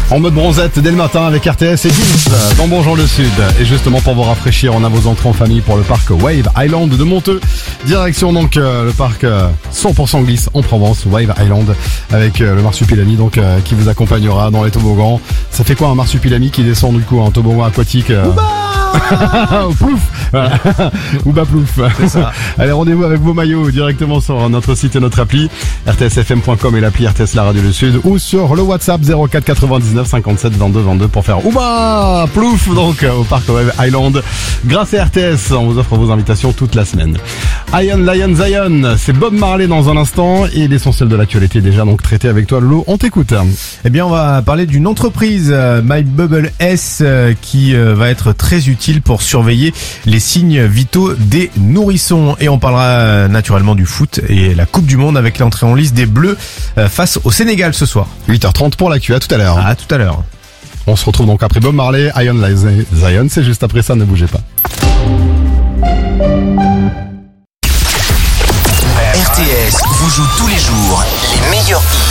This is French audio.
En mode bronzette dès le matin avec RTS et 10 dans Bonjour le Sud. Et justement pour vous rafraîchir, on a vos entrées en famille pour le parc Wave Island de Monteux. Direction donc le parc 100% glisse en Provence, Wave Island, avec le marsupilami donc qui vous accompagnera dans les toboggans. Ça fait quoi un marsupilami qui descend du coup un toboggan aquatique Plouf voilà. Ou bah plouf. C'est ça. Allez, rendez-vous avec vos maillots directement sur notre site et notre appli rtsfm.com et l'appli RTS La Radio du Sud, ou sur le WhatsApp 04 99 57 22 22 pour faire ouba plouf donc au parc Wave Island. Grâce à RTS, on vous offre vos invitations toute la semaine. Zion, c'est Bob Marley dans un instant et l'essentiel de l'actualité déjà donc traité avec toi Lolo, on t'écoute. Eh bien, on va parler d'une entreprise, My Bubble S, qui va être très utile pour surveiller les signes vitaux des nourrissons. Et on parlera naturellement du foot et la Coupe du Monde avec l'entrée en lice des Bleus face au Sénégal ce soir. 8h30 pour l'actu, à tout à l'heure. À tout à l'heure. On se retrouve donc après Bob Marley, Zion, c'est juste après ça, ne bougez pas. RTS vous joue tous les jours les meilleurs hits.